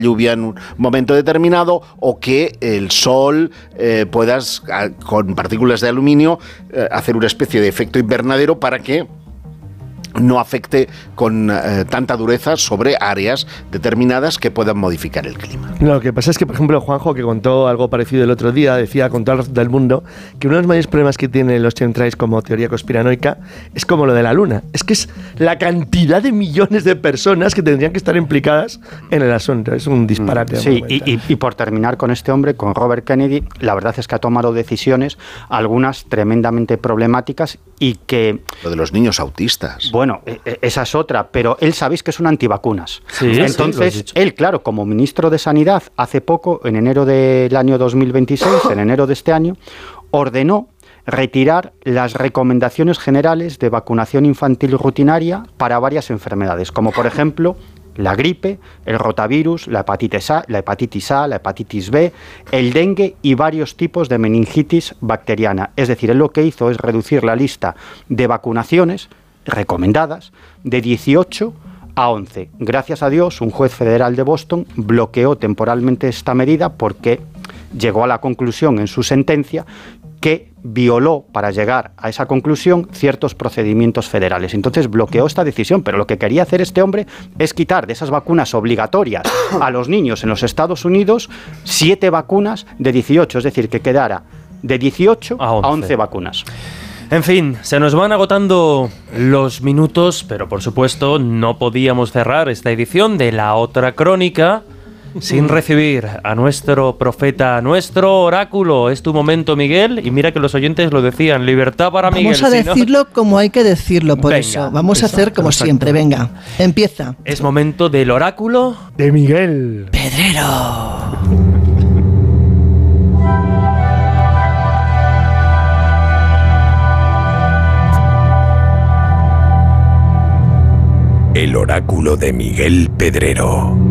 lluvia en un momento determinado, o que el sol puedas, con partículas de aluminio, hacer una especie de efecto invernadero para que no afecte con tanta dureza sobre áreas determinadas que puedan modificar el clima. Lo que pasa es que, por ejemplo, Juanjo, que contó algo parecido el otro día, decía con todo el resto del mundo que uno de los mayores problemas que tienen los chemtrails como teoría conspiranoica es como lo de la Luna. Es que es la cantidad de millones de personas que tendrían que estar implicadas en el asunto. Es un disparate. Sí, y por terminar con este hombre, con Robert Kennedy, la verdad es que ha tomado decisiones, algunas tremendamente problemáticas y que... Lo de los niños autistas. Bueno, esa es otra, pero él sabéis que es un antivacunas. Sí, entonces, sí, él, claro, como ministro de Sanidad, hace poco, en enero del año 2026, en enero de este año, ordenó retirar las recomendaciones generales de vacunación infantil rutinaria para varias enfermedades, como por ejemplo la gripe, el rotavirus, la hepatitis A, la hepatitis B, el dengue y varios tipos de meningitis bacteriana. Es decir, él lo que hizo es reducir la lista de vacunaciones recomendadas de 18 a 11. Gracias a Dios, un juez federal de Boston bloqueó temporalmente esta medida porque llegó a la conclusión en su sentencia que violó, para llegar a esa conclusión, ciertos procedimientos federales. Entonces bloqueó esta decisión, pero lo que quería hacer este hombre es quitar de esas vacunas obligatorias a los niños en los Estados Unidos 7 vacunas de 18, es decir, que quedara de 18 a 11 vacunas. En fin, se nos van agotando los minutos, pero por supuesto no podíamos cerrar esta edición de La Otra Crónica sin recibir a nuestro profeta, a nuestro oráculo. Es tu momento, Miguel, y mira que los oyentes lo decían, libertad para Miguel. Vamos a decirlo como hay que decirlo, por eso. Vamos a hacer como siempre, venga, empieza. Es momento del oráculo de Miguel Pedrero. El oráculo de Miguel Pedrero.